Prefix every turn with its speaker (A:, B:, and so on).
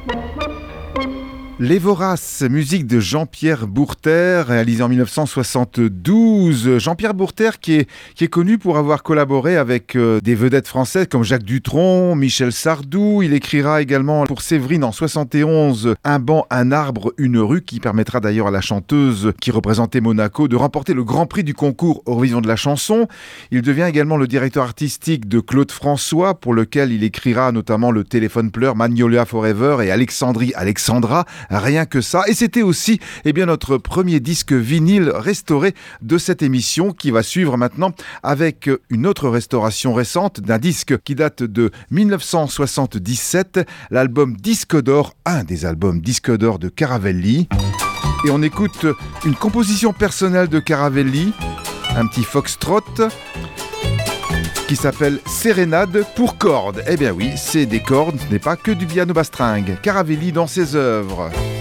A: Les Voraces, musique de Jean-Pierre Bourter, réalisée en 1972. Jean-Pierre Bourter qui est connu pour avoir collaboré avec des vedettes françaises comme Jacques Dutronc, Michel Sardou. Il écrira également pour Séverine en 71 Un banc, un arbre, une rue, qui permettra d'ailleurs à la chanteuse qui représentait Monaco de remporter le grand prix du concours Eurovision de la chanson. Il devient également le directeur artistique de Claude François, pour lequel il écrira notamment Le téléphone pleure, Magnolia Forever et Alexandrie, Alexandra. Rien que ça. Et c'était aussi notre premier disque vinyle restauré de cette émission qui va suivre maintenant avec une autre restauration récente d'un disque qui date de 1977, l'album Disque d'or, un des albums Disque d'or de Caravelli. Et on écoute une composition personnelle de Caravelli, un petit foxtrot qui s'appelle Sérénade pour cordes. Eh bien oui, c'est des cordes, ce n'est pas que du piano bastringue. Caravelli dans ses œuvres.